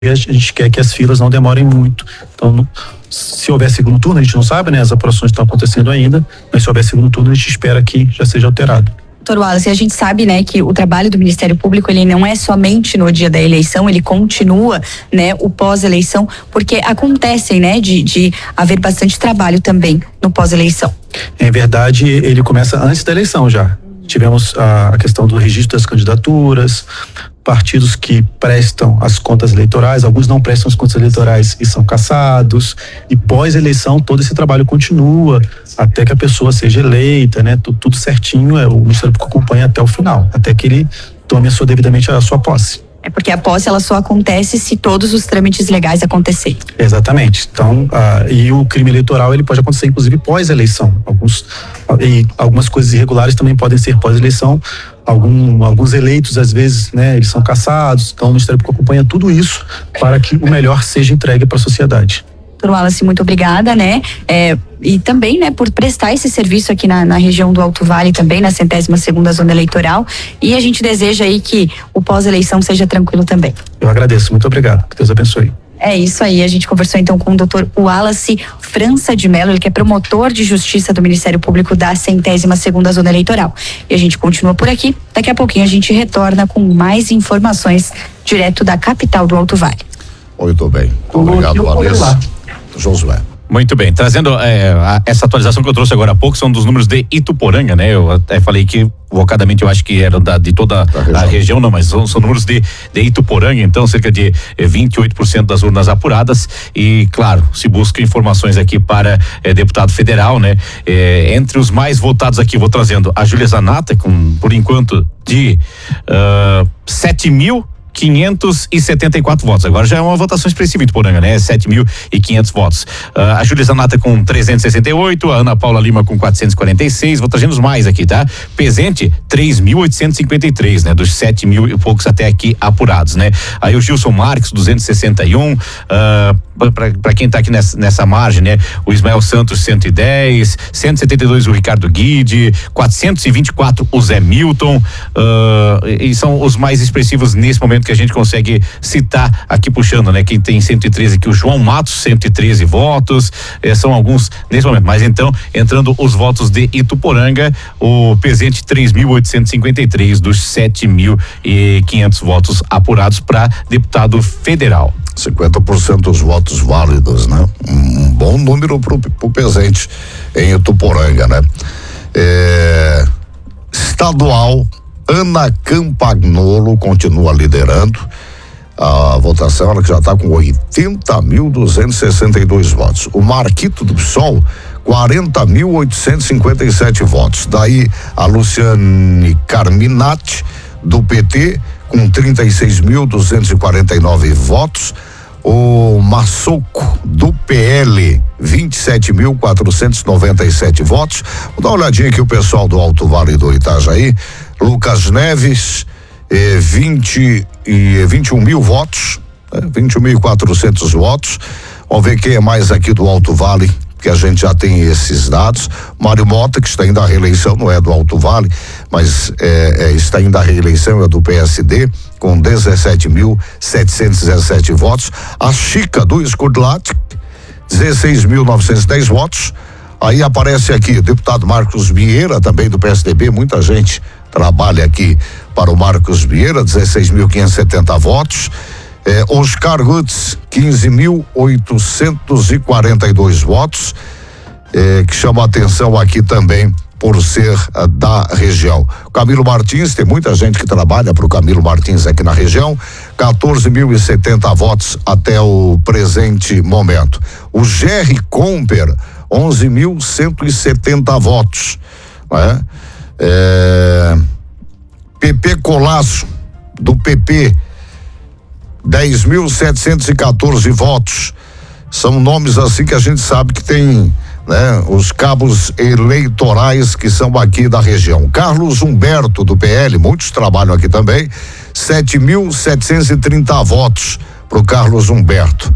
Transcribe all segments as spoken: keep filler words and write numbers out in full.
a gente quer que as filas não demorem muito. Então, se houver segundo turno, a gente não sabe, né? As apurações estão acontecendo ainda, mas se houver segundo turno, a gente espera que já seja alterado. Doutor Wallace, a gente sabe, né, que o trabalho do Ministério Público, ele não é somente no dia da eleição, ele continua, né, o pós-eleição, porque acontecem, né, de, de haver bastante trabalho também no pós-eleição. Em verdade, ele começa antes da eleição já. Tivemos a questão do registro das candidaturas, partidos que prestam as contas eleitorais, alguns não prestam as contas eleitorais e são cassados, e pós-eleição todo esse trabalho continua até que a pessoa seja eleita, né? Tudo, tudo certinho, é, o Ministério Público acompanha até o final, até que ele tome a sua, devidamente a sua posse. É porque a posse ela só acontece se todos os trâmites legais acontecerem. Exatamente. Então, ah, e o crime eleitoral ele pode acontecer inclusive pós-eleição. Alguns e algumas coisas irregulares também podem ser pós-eleição. Algum, alguns eleitos às vezes, né, eles são cassados. Então, o Ministério Público acompanha tudo isso para que o melhor seja entregue para a sociedade. Doutor Wallace, muito obrigada, né? É, e também, né, por prestar esse serviço aqui na, na região do Alto Vale também, na centésima segunda zona eleitoral, e a gente deseja aí que o pós-eleição seja tranquilo também. Eu agradeço, muito obrigado, que Deus abençoe. É isso aí, a gente conversou então com o doutor Wallace França de Mello, ele que é promotor de justiça do Ministério Público da centésima segunda zona eleitoral. E a gente continua por aqui, daqui a pouquinho a gente retorna com mais informações direto da capital do Alto Vale. Muito bem, obrigado, Vanessa. Josué. Muito bem, trazendo é, a, essa atualização que eu trouxe agora há pouco são dos números de Ituporanga, né? Eu até falei que vocadamente eu acho que era da, de toda a região. região, não, mas são, são números de, de Ituporanga, então cerca de eh, vinte e oito por cento das urnas apuradas e, claro, se busca informações aqui para eh, deputado federal, né? Eh, entre os mais votados aqui, vou trazendo a Júlia Zanata, com, por enquanto, de uh, sete mil quinhentos e setenta e quatro votos. Agora já é uma votação expressiva de Poranga, né? sete mil e quinhentos votos. Uh, a Júlia Zanata com trezentos e sessenta e oito, a Ana Paula Lima com quatrocentos e quarenta e seis, vou trazendo os mais aqui, tá? Pezente, três mil oitocentos e cinquenta e três, né? Dos sete mil e poucos até aqui apurados, né? Aí o Gilson Marques, duzentos e sessenta e um, uh, para quem tá aqui nessa, nessa margem, né? O Ismael Santos, cento e dez, cento e setenta e dois o Ricardo Guide, quatrocentos e vinte e quatro o Zé Milton, uh, e são os mais expressivos nesse momento que a gente consegue citar aqui puxando, né? Quem tem cento e treze aqui, o João Matos, cento e treze votos, eh, são alguns nesse momento, mas então, entrando os votos de Ituporanga, o Pezente três mil oitocentos e cinquenta e três dos sete mil e quinhentos votos apurados para deputado federal. cinquenta por cento dos votos válidos, né? Um bom número pro, pro Pezente em Ituporanga, né? É, estadual, Ana Campagnolo continua liderando a votação, ela que já está com oitenta mil duzentos e sessenta e dois votos. O Marquito do P SOL, quarenta mil oitocentos e cinquenta e sete votos. Daí a Luciane Carminati do P T com trinta e seis mil duzentos e quarenta e nove votos. O Massoco do P L, vinte e sete mil quatrocentos e noventa e sete votos. Vou dar uma olhadinha aqui o pessoal do Alto Vale do Itajaí. Lucas Neves, eh, vinte e vinte e um mil votos, eh, vinte e um mil e quatrocentos votos. Vamos ver quem é mais aqui do Alto Vale, que a gente já tem esses dados. Mário Mota, que está indo à reeleição, não é do Alto Vale, mas eh, eh, está indo à reeleição, é do P S D, com dezessete mil setecentos e dezessete votos. A Chica do Escudlat, dezesseis mil novecentos e dez votos. Aí aparece aqui o deputado Marcos Vieira, também do P S D B, muita gente trabalha aqui para o Marcos Vieira, dezesseis mil quinhentos e setenta votos. Eh, Oscar Gutz, quinze mil oitocentos e quarenta e dois votos, eh, que chama a atenção aqui também por ser uh, da região. Camilo Martins, tem muita gente que trabalha para o Camilo Martins aqui na região, quatorze mil e setenta votos até o presente momento. O Jerry Comper, onze mil cento e setenta votos, né? É, P P Colasso, do P P, dez mil setecentos e quatorze votos. São nomes assim que a gente sabe que tem, né, os cabos eleitorais que são aqui da região. Carlos Humberto, do P L, muitos trabalham aqui também, sete mil setecentos e trinta votos para o Carlos Humberto.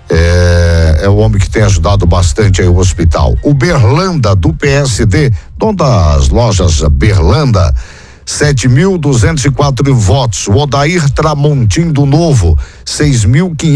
É, é o homem que tem ajudado bastante aí o hospital. O Berlanda, do P S D, dono das lojas Berlanda, sete mil duzentos e quatro votos. O Odair Tramontim do Novo, seis mil quinhentos